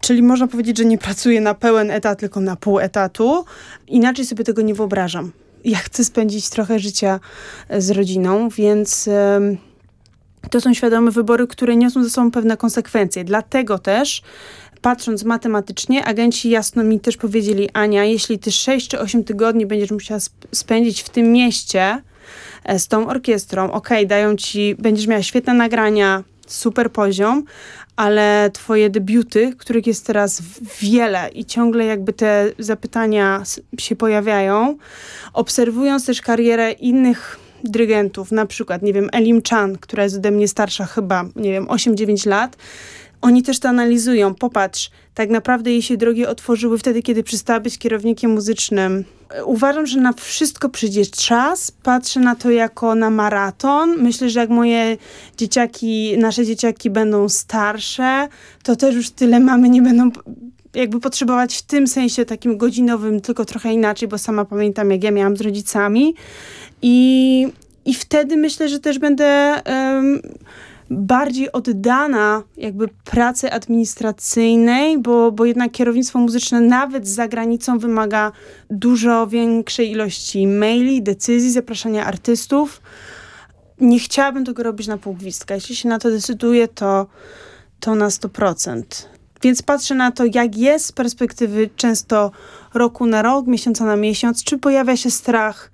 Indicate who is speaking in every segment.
Speaker 1: Czyli można powiedzieć, że nie pracuję na pełen etat, tylko na pół etatu. Inaczej sobie tego nie wyobrażam. Ja chcę spędzić trochę życia z rodziną, więc to są świadome wybory, które niosą ze sobą pewne konsekwencje. Dlatego też, patrząc matematycznie, agenci jasno mi też powiedzieli: Ania, jeśli ty 6 czy 8 tygodni będziesz musiała spędzić w tym mieście z tą orkiestrą, dają ci, będziesz miała świetne nagrania, super poziom, ale twoje debiuty, których jest teraz wiele i ciągle jakby te zapytania się pojawiają, obserwując też karierę innych dyrygentów, na przykład, nie wiem, Elim Chan, która jest ode mnie starsza chyba, nie wiem, 8-9 lat, oni też to analizują. Popatrz, tak naprawdę jej się drogi otworzyły wtedy, kiedy przestała być kierownikiem muzycznym. Uważam, że na wszystko przyjdzie czas. Patrzę na to jako na maraton. Myślę, że jak nasze dzieciaki będą starsze, to też już tyle mamy nie będą jakby potrzebować w tym sensie takim godzinowym, tylko trochę inaczej, bo sama pamiętam, jak ja miałam z rodzicami. I wtedy myślę, że też będę bardziej oddana jakby pracy administracyjnej, bo jednak kierownictwo muzyczne nawet za granicą wymaga dużo większej ilości maili, decyzji, zapraszania artystów. Nie chciałabym tego robić na pół gwizdka. Jeśli się na to decyduję, to na 100%. Więc patrzę na to, jak jest z perspektywy często roku na rok, miesiąca na miesiąc, czy pojawia się strach,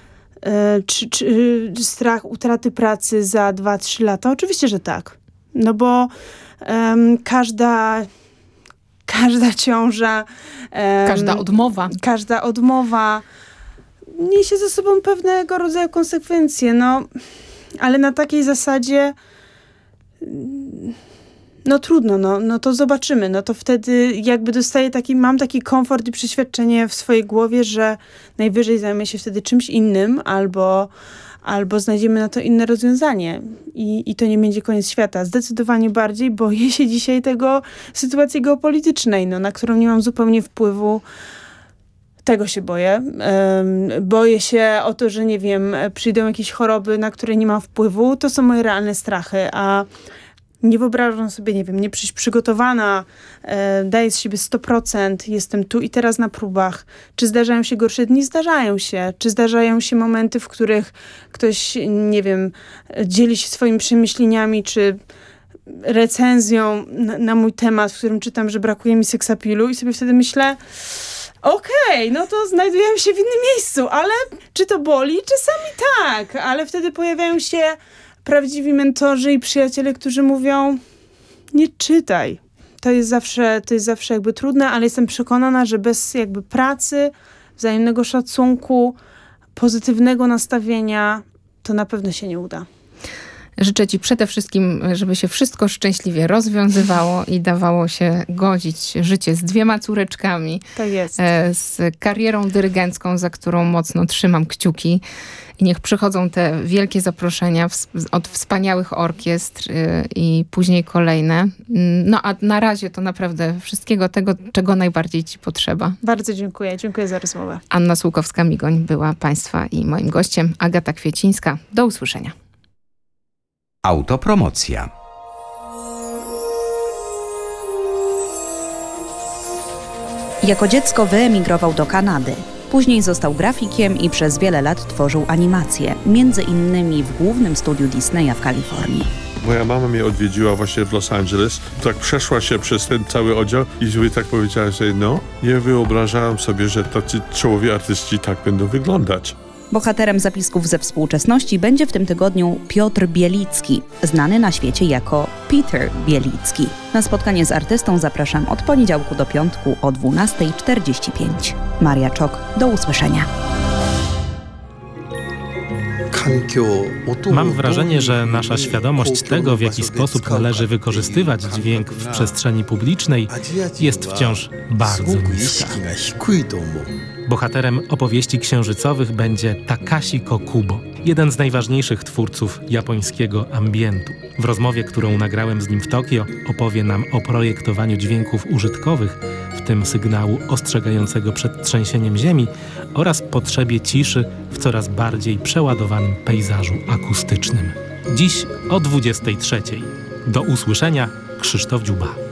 Speaker 1: czy strach utraty pracy za 2-3 lata? Oczywiście, że tak. No bo każda ciąża, każda odmowa niesie ze sobą pewnego rodzaju konsekwencje. No, ale na takiej zasadzie no trudno, no to zobaczymy. No to wtedy jakby mam taki komfort i przeświadczenie w swojej głowie, że najwyżej zajmę się wtedy czymś innym albo znajdziemy na to inne rozwiązanie i to nie będzie koniec świata. Zdecydowanie bardziej boję się dzisiaj tego sytuacji geopolitycznej, na którą nie mam zupełnie wpływu. Tego się boję. Boję się o to, że nie wiem, przyjdą jakieś choroby, na które nie mam wpływu. To są moje realne strachy, a nie wyobrażam sobie, nie wiem, nie przyjść przygotowana, daję z siebie 100%, jestem tu i teraz na próbach. Czy zdarzają się gorsze dni? Zdarzają się. Czy zdarzają się momenty, w których ktoś, nie wiem, dzieli się swoimi przemyśleniami, czy recenzją na mój temat, w którym czytam, że brakuje mi seksapilu i sobie wtedy myślę, okej, no to znajdujemy się w innym miejscu, ale czy to boli? Czasami tak, ale wtedy pojawiają się prawdziwi mentorzy i przyjaciele, którzy mówią: nie czytaj. To jest zawsze jakby trudne, ale jestem przekonana, że bez jakby pracy, wzajemnego szacunku, pozytywnego nastawienia, to na pewno się nie uda.
Speaker 2: Życzę ci przede wszystkim, żeby się wszystko szczęśliwie rozwiązywało i dawało się godzić życie z 2 córeczkami.
Speaker 1: Tak jest.
Speaker 2: Z karierą dyrygencką, za którą mocno trzymam kciuki. I niech przychodzą te wielkie zaproszenia od wspaniałych orkiestr i później kolejne. No a na razie to naprawdę wszystkiego tego, czego najbardziej ci potrzeba.
Speaker 1: Bardzo dziękuję. Dziękuję za rozmowę.
Speaker 2: Anna Słukowska-Migoń była państwa i moim gościem. Agata Kwiecińska. Do usłyszenia.
Speaker 3: Autopromocja.
Speaker 4: Jako dziecko wyemigrował do Kanady. Później został grafikiem i przez wiele lat tworzył animacje, między innymi w głównym studiu Disneya w Kalifornii.
Speaker 5: Moja mama mnie odwiedziła właśnie w Los Angeles. Tak przeszła się przez ten cały oddział i sobie tak powiedziała, że nie wyobrażałam sobie, że tacy czołowi artyści tak będą wyglądać.
Speaker 4: Bohaterem zapisków ze współczesności będzie w tym tygodniu Piotr Bielicki, znany na świecie jako Peter Bielicki. Na spotkanie z artystą zapraszam od poniedziałku do piątku o 12:45. Maria Czok, do usłyszenia.
Speaker 6: Mam wrażenie, że nasza świadomość tego, w jaki sposób należy wykorzystywać dźwięk w przestrzeni publicznej, jest wciąż bardzo niska. Bohaterem opowieści księżycowych będzie Takashi Kokubo, jeden z najważniejszych twórców japońskiego ambientu. W rozmowie, którą nagrałem z nim w Tokio, opowie nam o projektowaniu dźwięków użytkowych, w tym sygnału ostrzegającego przed trzęsieniem ziemi oraz potrzebie ciszy w coraz bardziej przeładowanym pejzażu akustycznym. Dziś o 23:00. Do usłyszenia, Krzysztof Dziuba.